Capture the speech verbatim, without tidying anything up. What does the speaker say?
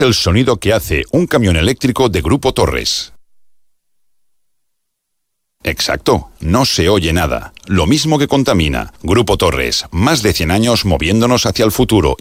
El sonido que hace un camión eléctrico de Grupo Torres. Exacto, no se oye nada. Lo mismo que contamina. Grupo Torres, más de cien años moviéndonos hacia el futuro.